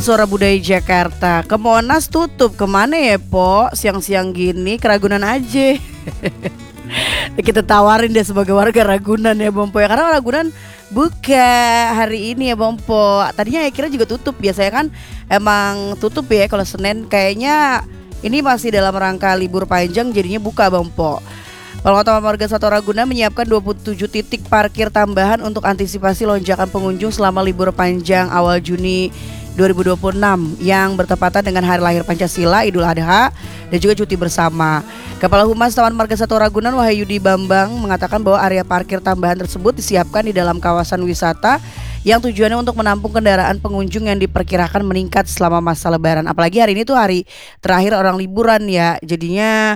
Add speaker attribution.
Speaker 1: Suara Budaya Jakarta. Ke Monas tutup. Kemana ya, Po? Siang-siang gini ke Ragunan aja. Kita tawarin deh sebagai warga Ragunan ya, Bompo ya. Karena Ragunan buka hari ini ya, Bompo. Tadinya ya kira juga tutup. Biasanya kan emang tutup ya kalau Senin. Kayaknya ini masih dalam rangka libur panjang jadinya buka, Bompo. Wali Kota Marga Satwa Ragunan menyiapkan 27 titik parkir tambahan untuk antisipasi lonjakan pengunjung selama libur panjang awal Juni 2026 yang bertepatan dengan hari lahir Pancasila, Idul Adha, dan juga cuti bersama. Kepala Humas Taman Marga Satwa Ragunan Wahyudi Bambang mengatakan bahwa area parkir tambahan tersebut disiapkan di dalam kawasan wisata yang tujuannya untuk menampung kendaraan pengunjung yang diperkirakan meningkat selama masa lebaran. Apalagi hari ini tuh hari terakhir orang liburan ya. Jadinya